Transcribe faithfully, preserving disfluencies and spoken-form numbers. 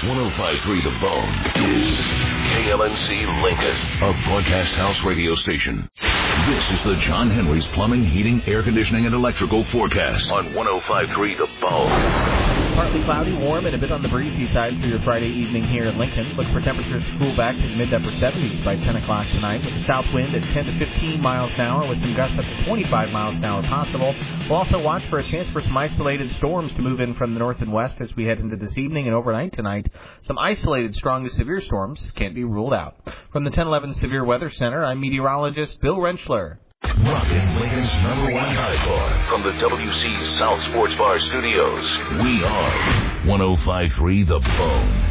one oh five point three The Bone is K L N C Lincoln, a broadcast house radio station. This is the John Henry's Plumbing, Heating, Air Conditioning, and Electrical forecast on one oh five point three The Bone. Partly cloudy, warm, and a bit on the breezy side for your Friday evening here in Lincoln. Look for temperatures to cool back to the mid-upper seventies by ten o'clock tonight, with a south wind at ten to fifteen miles an hour, with some gusts up to twenty-five miles an hour possible. We'll also watch for a chance for some isolated storms to move in from the north and west as we head into this evening and overnight tonight. Some isolated strong to severe storms can't be ruled out. From the ten eleven Severe Weather Center, I'm meteorologist Bill Rentschler. Rockin' Lincoln's number one high bar from the W C South Sports Bar Studios. We are one oh five point three The Bone.